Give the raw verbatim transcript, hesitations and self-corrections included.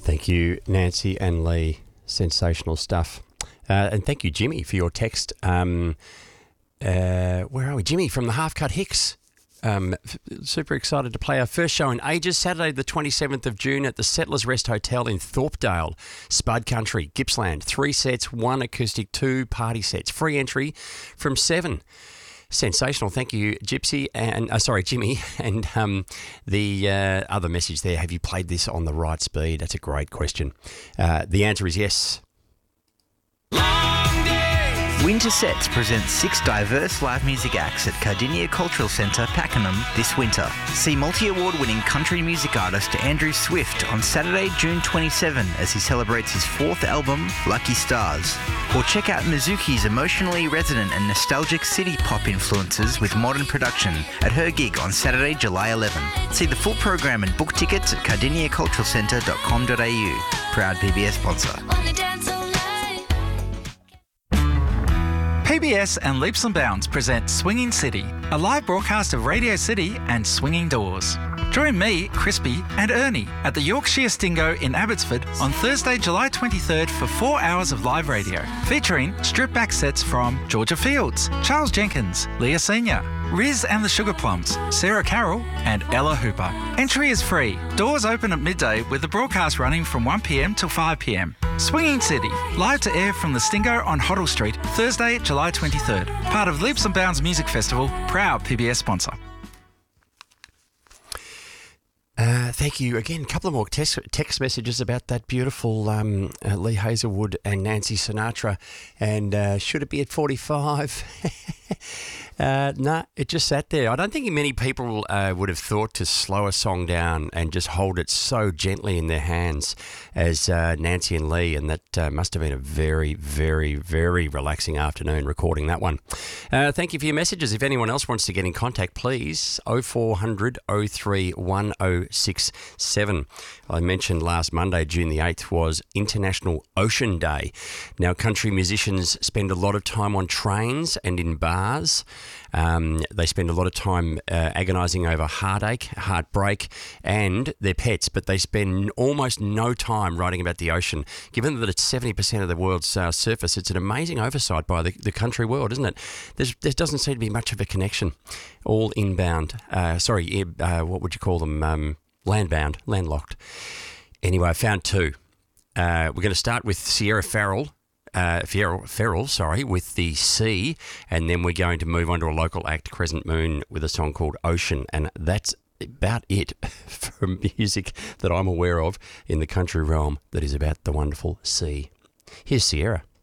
Thank you, Nancy and Lee. Sensational stuff. Uh, and thank you, Jimmy, for your text. Um, uh, where are we? Jimmy from the Half Cut Hicks. Um, f- super excited to play our first show in ages. Saturday the twenty-seventh of June at the Settlers Rest Hotel in Thorpedale, Spud Country, Gippsland. Three sets, one acoustic, two party sets. Free entry from seven. Sensational. Thank you, Gypsy and uh, sorry, Jimmy. And um, the uh, other message there, have you played this on the right speed? That's a great question. Uh, the answer is yes. Winter Sets presents six diverse live music acts at Cardinia Cultural Centre, Pakenham this winter. See multi-award winning country music artist Andrew Swift on Saturday, June twenty-seventh as he celebrates his fourth album, Lucky Stars. Or check out Mizuki's emotionally resonant and nostalgic city pop influences with modern production at her gig on Saturday, July eleventh. See the full program and book tickets at cardinia cultural centre dot com dot a u. Proud P B S sponsor. P B S and Leaps and Bounds present Swinging City, a live broadcast of Radio City and Swinging Doors. Join me, Crispy, and Ernie at the Yorkshire Stingo in Abbotsford on Thursday, July twenty-third for four hours of live radio, featuring stripped-back sets from Georgia Fields, Charles Jenkins, Leah Senior, Riz and the Sugar Plums, Sarah Carroll, and Ella Hooper. Entry is free. Doors open at midday with the broadcast running from one p m till five p m. Swinging City, live to air from the Stingo on Hoddle Street, Thursday, July twenty-third. Part of Leaps and Bounds Music Festival, proud P B S sponsor. Uh, thank you again. A couple of more text, text messages about that beautiful um, uh, Lee Hazelwood and Nancy Sinatra. And uh, should it be at forty-five? uh, no, nah, it just sat there. I don't think many people uh, would have thought to slow a song down and just hold it so gently in their hands as uh, Nancy and Lee. And that uh, must have been a very, very, very relaxing afternoon recording that one. Uh, thank you for your messages. If anyone else wants to get in contact, please, oh four hundred oh three one oh six seven. I mentioned last Monday, June the eighth, was International Ocean Day. Now, country musicians spend a lot of time on trains and in bars. Um, they spend a lot of time uh, agonising over heartache, heartbreak, and their pets, but they spend almost no time writing about the ocean. Given that it's seventy percent of the world's uh, surface, it's an amazing oversight by the, the country world, isn't it? There's, there doesn't seem to be much of a connection. All inbound. Uh, sorry, uh, what would you call them? Um, landbound, landlocked. Anyway, I found two. Uh, we're going to start with Sierra Farrell. Uh, Farrell, Farrell, sorry, with the Sea, and then we're going to move on to a local act, Crescent Moon, with a song called Ocean, and that's about it for music that I'm aware of in the country realm that is about the wonderful sea. Here's Sierra.